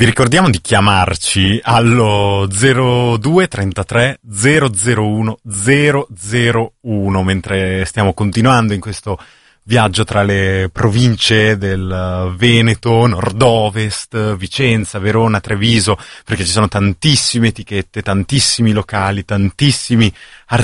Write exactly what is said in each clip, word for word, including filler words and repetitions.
Vi ricordiamo di chiamarci allo zero due trentatré zero zero uno zero zero uno mentre stiamo continuando in questo viaggio tra le province del Veneto, nord-ovest, Vicenza, Verona, Treviso, perché ci sono tantissime etichette, tantissimi locali, tantissimi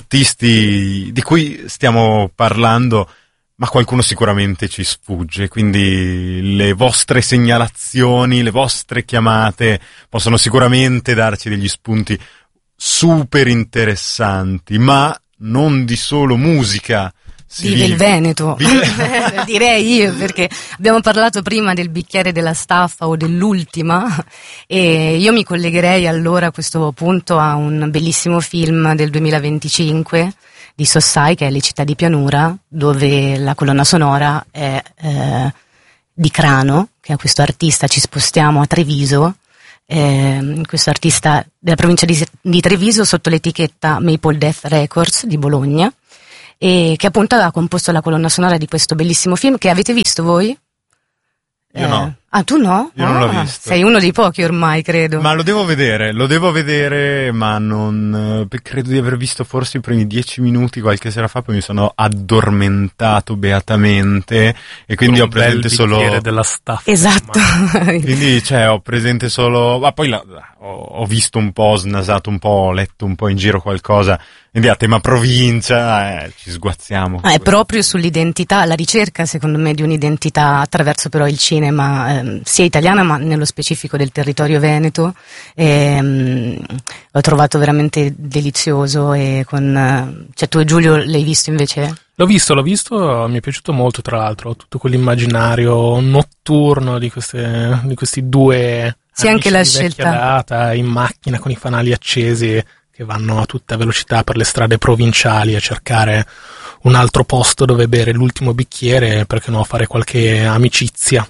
artisti di cui stiamo parlando, ma qualcuno sicuramente ci sfugge, quindi le vostre segnalazioni, le vostre chiamate possono sicuramente darci degli spunti super interessanti, ma non di solo musica. Vive, vive il Veneto, vive. Direi io, perché abbiamo parlato prima del bicchiere della staffa o dell'ultima, e io mi collegherei allora a questo punto a un bellissimo film del duemilaventicinque di Sossai, che è Le città di pianura, dove la colonna sonora è eh, di Crano, che è questo artista. Ci spostiamo a Treviso, eh, questo artista della provincia di, di Treviso sotto l'etichetta Maple Death Records di Bologna, e che appunto ha composto la colonna sonora di questo bellissimo film che avete visto voi? Io eh, no. Ah, tu no? Io ah, non l'ho visto. Sei uno dei pochi ormai, credo. Ma lo devo vedere, lo devo vedere, ma non... credo di aver visto forse i primi dieci minuti qualche sera fa, poi mi sono addormentato beatamente e quindi ho presente solo... della staffa. Esatto. Quindi, cioè, ho presente solo... Ma poi la... ho, ho visto un po', ho snasato un po', ho letto un po' in giro qualcosa... Quindi a tema provincia eh, ci sguazziamo. Ah, è proprio sull'identità, la ricerca secondo me di un'identità attraverso però il cinema, ehm, sia italiana ma nello specifico del territorio veneto. Ehm, l'ho trovato veramente delizioso e con... Cioè tu Giulio l'hai visto invece? L'ho visto, l'ho visto, mi è piaciuto molto tra l'altro, tutto quell'immaginario notturno di, queste, di questi due... Sì, anche la scelta. Data, in macchina con i fanali accesi, che vanno a tutta velocità per le strade provinciali a cercare un altro posto dove bere l'ultimo bicchiere, perché no, fare qualche amicizia.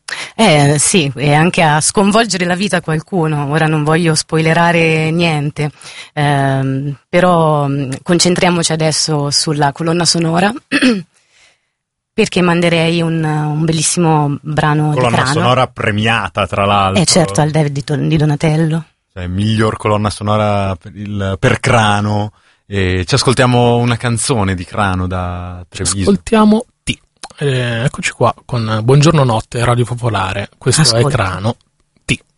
Eh sì, e anche a sconvolgere la vita a qualcuno. Ora non voglio spoilerare niente, ehm, però concentriamoci adesso sulla colonna sonora perché manderei un, un bellissimo brano colonna di Crano. Sonora premiata, tra l'altro. Eh certo, al David di, di Donatello. Cioè, miglior colonna sonora per, il, per Crano, e ci ascoltiamo una canzone di Crano da Treviso. Ascoltiamo T. Eh, eccoci qua con Buongiorno Notte, Radio Popolare. Questo Ascolta. È Crano.